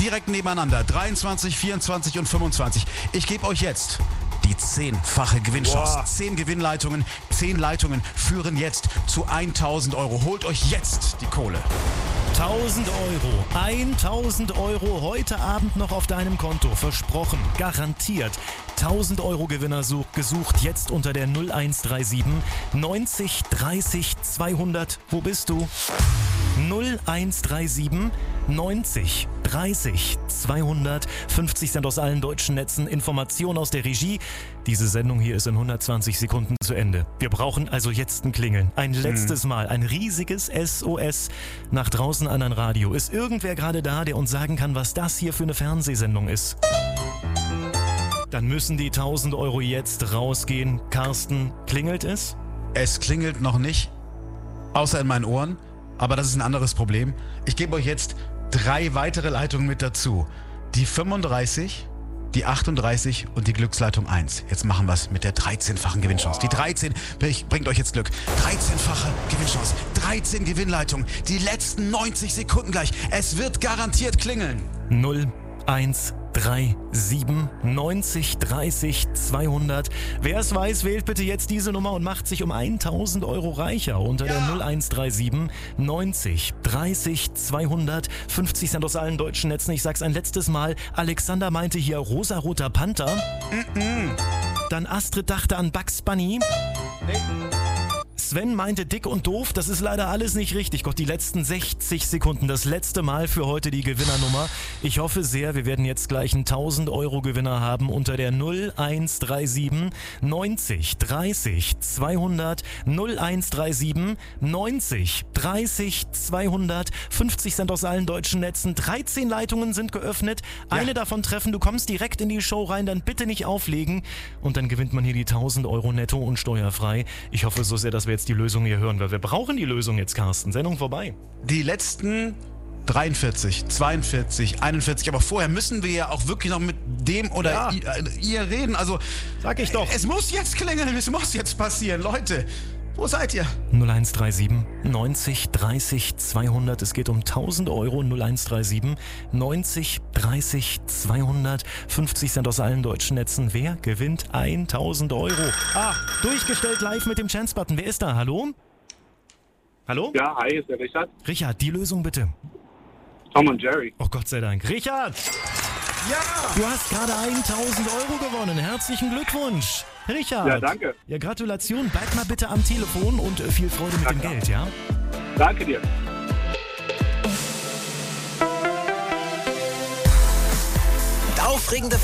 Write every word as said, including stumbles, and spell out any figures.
direkt nebeneinander. dreiundzwanzig, vierundzwanzig und fünfundzwanzig. Ich gebe euch jetzt die zehnfache Gewinnchance. Boah. Zehn Gewinnleitungen, zehn Leitungen führen jetzt zu tausend Euro. Holt euch jetzt die Kohle. tausend Euro. tausend Euro heute Abend noch auf deinem Konto. Versprochen. Garantiert. tausend Euro Gewinner such, gesucht jetzt unter der null eins drei sieben neunzig dreißig zweihundert. Wo bist du? null eins drei sieben neunzig dreißig zweihundert. fünfzig Cent aus allen deutschen Netzen. Information aus der Regie. Diese Sendung hier ist in hundertzwanzig Sekunden zu Ende. Wir brauchen also jetzt ein Klingeln. Ein letztes hm. Mal. Ein riesiges S O S nach draußen an ein Radio. Ist irgendwer gerade da, der uns sagen kann, was das hier für eine Fernsehsendung ist? Dann müssen die tausend Euro jetzt rausgehen. Carsten, klingelt es? Es klingelt noch nicht, außer in meinen Ohren. Aber das ist ein anderes Problem. Ich gebe euch jetzt drei weitere Leitungen mit dazu. Die fünfunddreißig, die achtunddreißig und die Glücksleitung eins. Jetzt machen wir es mit der dreizehnfachen Gewinnchance. Die dreizehn bringt euch jetzt Glück. dreizehnfache Gewinnchance. dreizehn Gewinnleitungen. Die letzten neunzig Sekunden gleich. Es wird garantiert klingeln. null eins drei sieben neunzig dreißig zweihundert. Wer es weiß, wählt bitte jetzt diese Nummer und macht sich um tausend Euro reicher unter ja. der null eins drei sieben neunzig dreißig zweihundert. fünfzig Cent aus allen deutschen Netzen. Ich sag's ein letztes Mal. Alexander meinte hier rosaroter Panther. Mm-mm. Dann Astrid dachte an Bugs Bunny. Nee. Sven meinte dick und doof, das ist leider alles nicht richtig. Gott, die letzten sechzig Sekunden, das letzte Mal für heute die Gewinnernummer. Ich hoffe sehr, wir werden jetzt gleich einen tausend Euro Gewinner haben unter der null eins drei sieben neunzig dreißig zweihundert. null eins drei sieben neunzig dreißig zweihundert. fünfzig Cent aus allen deutschen Netzen. dreizehn Leitungen sind geöffnet. Eine ja. davon treffen, du kommst direkt in die Show rein, dann bitte nicht auflegen. Und dann gewinnt man hier die tausend Euro netto und steuerfrei. Ich hoffe so sehr, dass wir jetzt die Lösung hier hören, weil wir brauchen die Lösung jetzt, Carsten. Sendung vorbei. Die letzten dreiundvierzig, zweiundvierzig, einundvierzig, aber vorher müssen wir ja auch wirklich noch mit dem oder ja. ihr, ihr reden. Also, sag ich doch. Es muss jetzt klingeln, es muss jetzt passieren. Leute, wo seid ihr? null eins drei sieben neunzig dreißig zweihundert. Es geht um tausend Euro. null eins drei sieben neunzig dreißig zweihundert. fünfzig Cent aus allen deutschen Netzen. Wer gewinnt tausend Euro? Ah, durchgestellt live mit dem Chance-Button. Wer ist da? Hallo? Hallo? Ja, hi, ist der Richard. Richard, die Lösung bitte. Tom und Jerry. Oh Gott sei Dank. Richard! Ja! Du hast gerade tausend Euro gewonnen. Herzlichen Glückwunsch. Richard. Ja, danke. Ja, Gratulation. Bleib mal bitte am Telefon und viel Freude mit ja, dem klar. Geld, ja? Danke dir. Aufregende